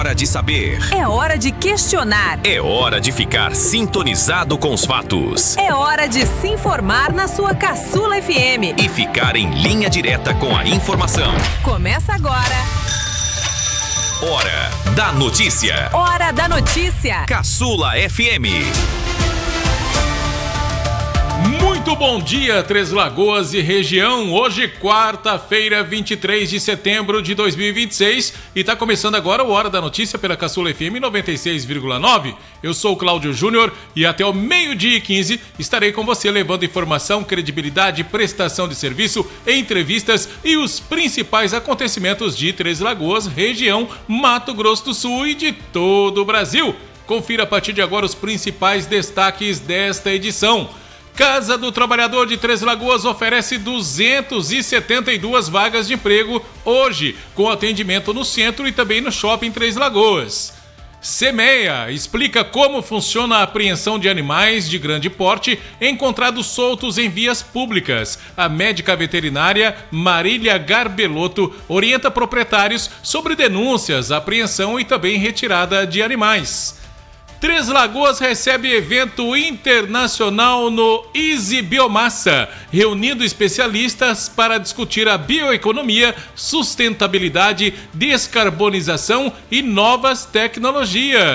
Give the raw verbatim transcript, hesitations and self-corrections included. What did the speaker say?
hora de saber. É hora de questionar. É hora de ficar sintonizado com os fatos. É hora de se informar na sua Caçula F M. E ficar em linha direta com a informação. Começa agora. Hora da notícia. Hora da notícia. Caçula F M. Muito bom dia, Três Lagoas e região. Hoje, quarta-feira, vinte e três de setembro de dois mil e vinte e seis, e está começando agora o Hora da Notícia pela Caçula F M noventa e seis vírgula nove. Eu sou o Cláudio Júnior e até o meio-dia e quinze estarei com você levando informação, credibilidade, prestação de serviço, entrevistas e os principais acontecimentos de Três Lagoas, região, Mato Grosso do Sul e de todo o Brasil. Confira a partir de agora os principais destaques desta edição. Casa do Trabalhador de Três Lagoas oferece duzentas e setenta e duas vagas de emprego hoje, com atendimento no centro e também no Shopping Três Lagoas. Semeia explica como funciona a apreensão de animais de grande porte encontrados soltos em vias públicas. A médica veterinária Marília Garbelotto orienta proprietários sobre denúncias, apreensão e também retirada de animais. Três Lagoas recebe evento internacional no Easy Biomassa, reunindo especialistas para discutir a bioeconomia, sustentabilidade, descarbonização e novas tecnologias.